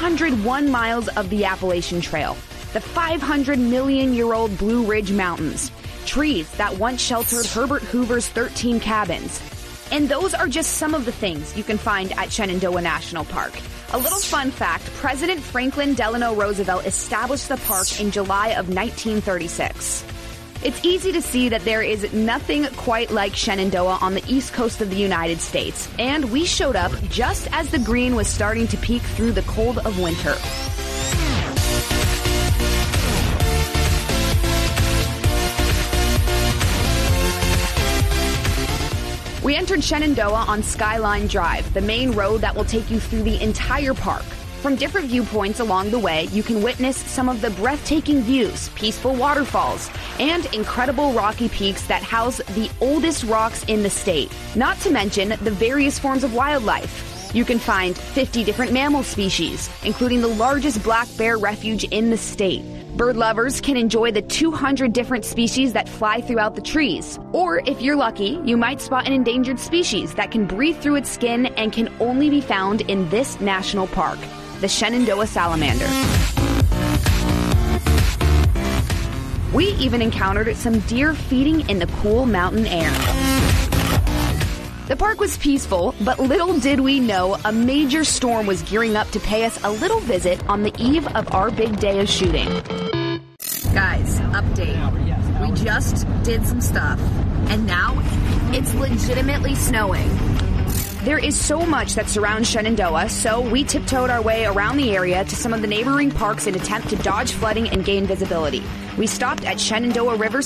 201 miles of the Appalachian Trail, the 500-million-year-old Blue Ridge Mountains, trees that once sheltered Herbert Hoover's 13 cabins. And those are just some of the things you can find at Shenandoah National Park. A little fun fact, President Franklin Delano Roosevelt established the park in July of 1936. It's easy to see that there is nothing quite like Shenandoah on the east coast of the United States, and we showed up just as the green was starting to peek through the cold of winter. We entered Shenandoah on Skyline Drive, the main road that will take you through the entire park. From different viewpoints along the way, you can witness some of the breathtaking views, peaceful waterfalls, and incredible rocky peaks that house the oldest rocks in the state. Not to mention the various forms of wildlife. You can find 50 different mammal species, including the largest black bear refuge in the state. Bird lovers can enjoy the 200 different species that fly throughout the trees. Or, if you're lucky, you might spot an endangered species that can breathe through its skin and can only be found in this national park, the Shenandoah salamander. We even encountered some deer feeding in the cool mountain air. The park was peaceful, but little did we know a major storm was gearing up to pay us a little visit on the eve of our big day of shooting. Guys, update. We just did some stuff, and now it's legitimately snowing. There is so much that surrounds Shenandoah, so we tiptoed our way around the area to some of the neighboring parks in an attempt to dodge flooding and gain visibility. We stopped at Shenandoah River